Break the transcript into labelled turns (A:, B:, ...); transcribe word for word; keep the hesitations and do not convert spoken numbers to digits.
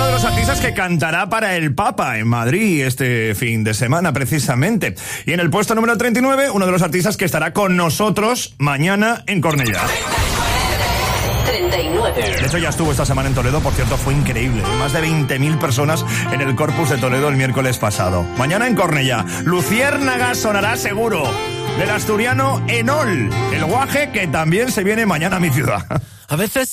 A: de los artistas que cantará para el Papa en Madrid este fin de semana, precisamente. Y en el puesto número treinta y nueve, uno de los artistas que estará con nosotros mañana en Cornellá.
B: treinta y nueve.
A: De hecho, ya estuvo esta semana en Toledo, por cierto, fue increíble. Más de veinte mil personas en el Corpus de Toledo el miércoles pasado. Mañana en Cornellá, Luciérnaga sonará seguro. Del asturiano Enol, el guaje que también se viene mañana a mi ciudad.
C: A veces